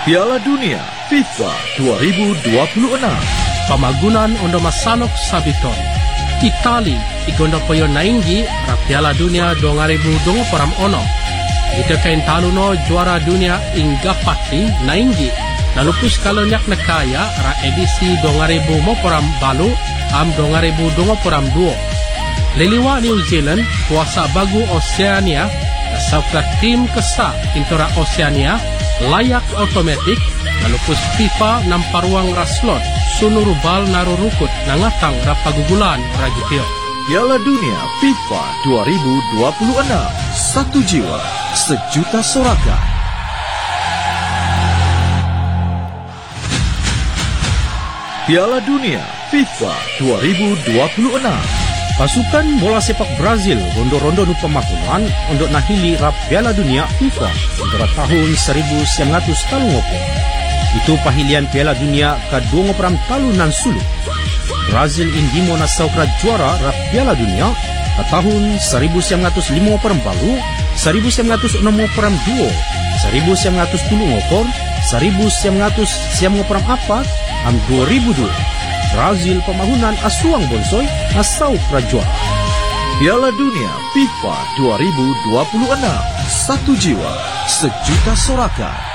Piala Dunia FIFA 2026. Pamagunan ondo masanok sabiton. Itali igondo poyo naingi ra Piala Dunia 2024. Ito kain taluno juara dunia ingga pati naingi. Nalupus kalonyak na kaya ra edisi 2000 mo poram balu am 2022. Liliwa New Zealand kuasa bagu Oceania sa tim kesa intora Oceania layak otomatik nalupus FIFA namparuang raslot sunurubal narurukut nangatang rapagugulan ragitio. Piala Dunia FIFA 2026. Satu jiwa, sejuta sorakan. Piala Dunia FIFA 2026. Pasukan bola sepak Brazil rondo-rondo nu pemakulan untuk nahili rap Piala Dunia FIFA antara tahun 1930. Itu pahilian Piala Dunia ke-23 talunan sulu. Brazil indimo na saukra juara rap Piala Dunia ke tahun 1950 perembalu, 1960 peremduo, 1910 1994, am 2002. Brazil pemahunan asuang bonsoy asau prajuara. Piala Dunia FIFA 2026. Satu jiwa, sejuta sorakan.